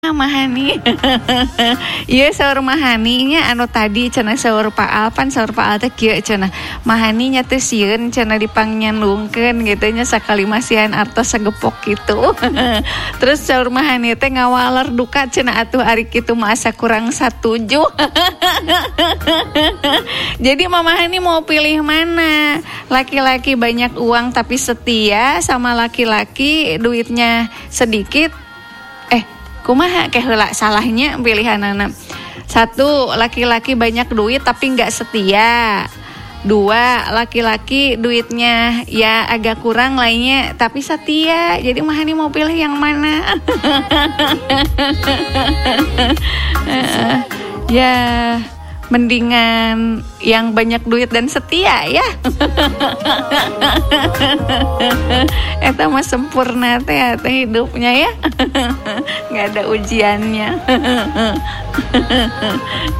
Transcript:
Mahani. Ieu saur Mahani nya anu tadi cenah saur Pak Alpan saur Pak Al teh kieu cenah. Mahani nya teh sieun cenah dipangnyanlungkeun kitu nya sakali masihan artos sagepok kitu. Terus saur Mahani teh ngawaler duka cenah atuh ari kitu mah asa kurang satuju. Jadi Mama Hani mau pilih mana? Laki-laki banyak uang tapi setia sama laki-laki duitnya sedikit. Kumaha heula salahnya pilihanana. 1, laki-laki banyak duit tapi enggak setia. 2, laki-laki duitnya ya agak kurang lainnya tapi setia. Jadi Mahani mau pilih yang mana? Ya, mendingan yang banyak duit dan setia ya. Eta mah sempurna teh hidupnya ya. Nggak ada ujiannya.